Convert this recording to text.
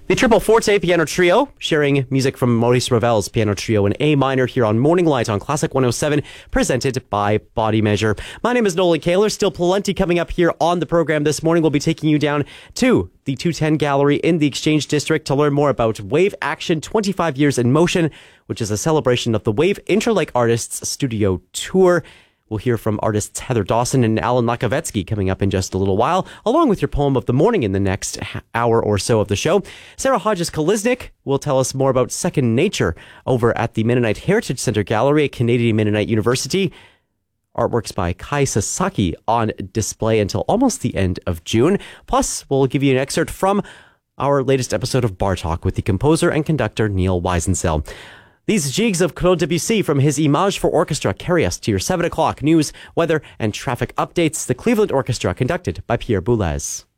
The Triple Forte Piano Trio, sharing music from Maurice Ravel's Piano Trio in A minor here on Morning Light on Classic 107, presented by Body Measure. My name is Nolan Kaler. Still plenty coming up here on the program this morning. We'll be taking you down to the 210 Gallery in the Exchange District to learn more about Wave Action 25 Years in Motion, which is a celebration of the Wave Interlake Artists Studio Tour. We'll hear from artists Heather Dawson and Alan Lakovetsky coming up in just a little while, along with your poem of the morning in the next hour or so of the show. Sarah Hodges-Kaliznik will tell us more about Second Nature over at the Mennonite Heritage Center Gallery at Canadian Mennonite University. Artworks by Kai Sasaki on display until almost the end of June. Plus, we'll give you an excerpt from our latest episode of Bar Talk with the composer and conductor Neil Weisensell. These jigs of Claude Debussy from his Image for Orchestra carry us to your 7 o'clock news, weather, and traffic updates. The Cleveland Orchestra conducted by Pierre Boulez.